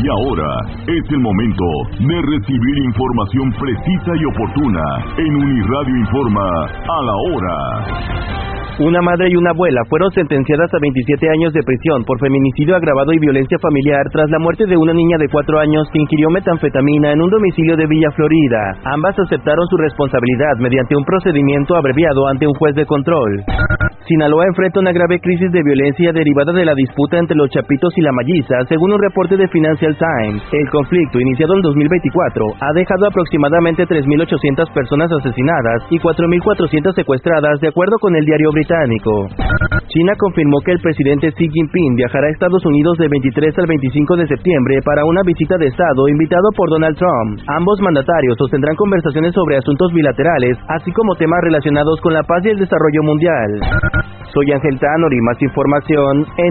Y ahora es el momento de recibir información precisa y oportuna en Uniradio Informa a la hora. Una madre y una abuela fueron sentenciadas a 27 años de prisión por feminicidio agravado y violencia familiar tras la muerte de una niña de 4 años que ingirió metanfetamina en un domicilio de Villa Florida. Ambas aceptaron su responsabilidad mediante un procedimiento abreviado ante un juez de control. Sinaloa enfrenta una grave crisis de violencia derivada de la disputa entre los Chapitos y la Malliza, según un reporte de Financial Times. El conflicto, iniciado en 2024, ha dejado aproximadamente 3.800 personas asesinadas y 4.400 secuestradas, de acuerdo con el diario británico. China confirmó que el presidente Xi Jinping viajará a Estados Unidos del 23 al 25 de septiembre para una visita de Estado invitado por Donald Trump. Ambos mandatarios sostendrán conversaciones sobre asuntos bilaterales, así como temas relacionados con la paz y el desarrollo mundial. Soy Ángel Tánori, más información en